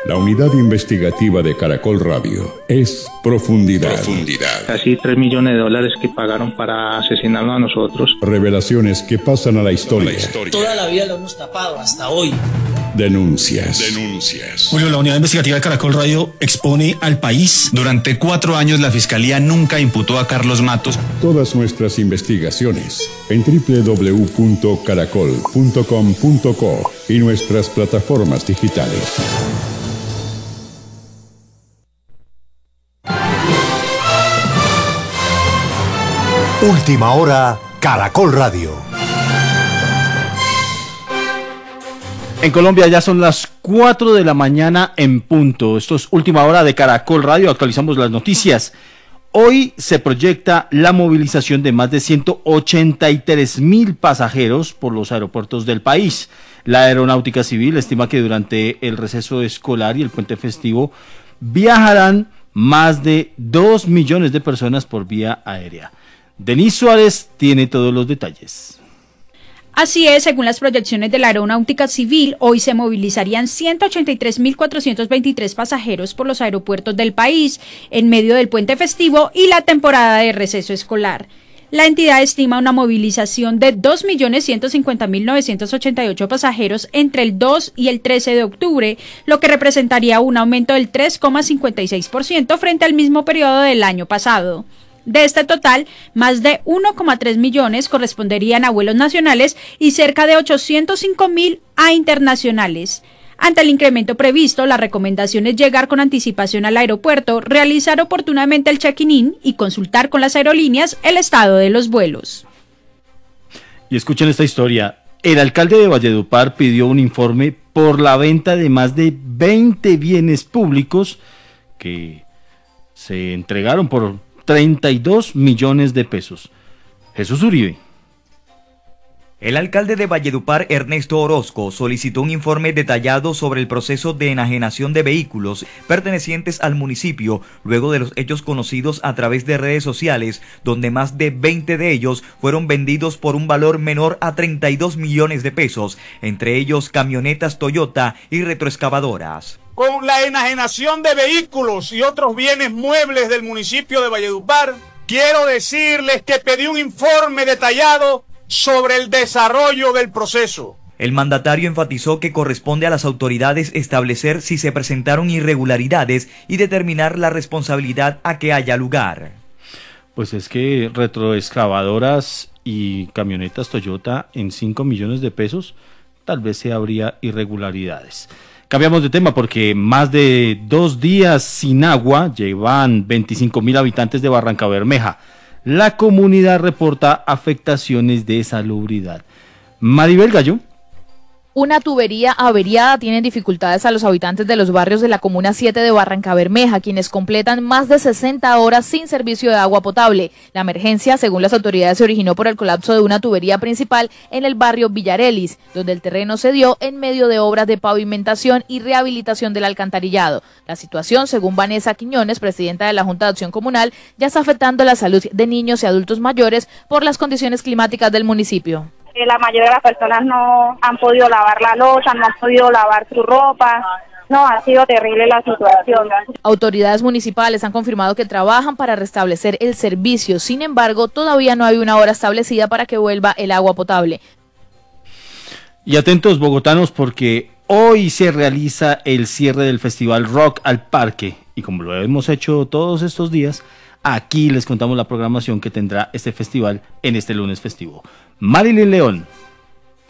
La unidad investigativa de Caracol Radio es Profundidad. Casi $3 millones que pagaron para asesinarnos a nosotros. Revelaciones que pasan a la historia. Toda la vida lo hemos tapado, hasta hoy. Denuncias. Julio, la unidad investigativa de Caracol Radio expone al país. Durante 4 años la Fiscalía nunca imputó a Carlos Matos. Todas nuestras investigaciones en www.caracol.com.co y nuestras plataformas digitales. Última hora, Caracol Radio. En Colombia ya son las 4 de la mañana en punto. Esto es Última Hora de Caracol Radio. Actualizamos las noticias. Hoy se proyecta la movilización de más de 183.000 pasajeros por los aeropuertos del país. La Aeronáutica Civil estima que durante el receso escolar y el puente festivo viajarán más de 2 millones de personas por vía aérea. Denise Suárez tiene todos los detalles. Así es, según las proyecciones de la Aeronáutica Civil, hoy se movilizarían 183.423 pasajeros por los aeropuertos del país en medio del puente festivo y la temporada de receso escolar. La entidad estima una movilización de 2.150.988 pasajeros entre el 2 y el 13 de octubre, lo que representaría un aumento del 3,56% frente al mismo periodo del año pasado. De este total, más de 1,3 millones corresponderían a vuelos nacionales y cerca de 805.000 a internacionales. Ante el incremento previsto, la recomendación es llegar con anticipación al aeropuerto, realizar oportunamente el check-in y consultar con las aerolíneas el estado de los vuelos. Y escuchen esta historia. El alcalde de Valledupar pidió un informe por la venta de más de 20 bienes públicos que se entregaron por 32 millones de pesos. Jesús Uribe. El alcalde de Valledupar, Ernesto Orozco, solicitó un informe detallado sobre el proceso de enajenación de vehículos pertenecientes al municipio, luego de los hechos conocidos a través de redes sociales, donde más de 20 de ellos fueron vendidos por un valor menor a 32 millones de pesos, entre ellos camionetas Toyota y retroexcavadoras. Con la enajenación de vehículos y otros bienes muebles del municipio de Valledupar, quiero decirles que pedí un informe detallado sobre el desarrollo del proceso. El mandatario enfatizó que corresponde a las autoridades establecer si se presentaron irregularidades y determinar la responsabilidad a que haya lugar. Pues es que retroexcavadoras y camionetas Toyota en 5 millones de pesos, tal vez se habría irregularidades. Cambiamos de tema porque más de 2 días sin agua llevan 25.000 habitantes de Barrancabermeja. La comunidad reporta afectaciones de salubridad. Maribel Gallo. Una tubería averiada tiene dificultades a los habitantes de los barrios de la Comuna 7 de Barrancabermeja, quienes completan más de 60 horas sin servicio de agua potable. La emergencia, según las autoridades, se originó por el colapso de una tubería principal en el barrio Villarelis, donde el terreno se dio en medio de obras de pavimentación y rehabilitación del alcantarillado. La situación, según Vanessa Quiñones, presidenta de la Junta de Acción Comunal, ya está afectando la salud de niños y adultos mayores por las condiciones climáticas del municipio. La mayoría de las personas no han podido lavar la loza, no han podido lavar su ropa. No, ha sido terrible la situación. Autoridades municipales han confirmado que trabajan para restablecer el servicio. Sin embargo, todavía no hay una hora establecida para que vuelva el agua potable. Y atentos bogotanos porque hoy se realiza el cierre del Festival Rock al Parque. Y como lo hemos hecho todos estos días, aquí les contamos la programación que tendrá este festival en este lunes festivo. Marilyn León.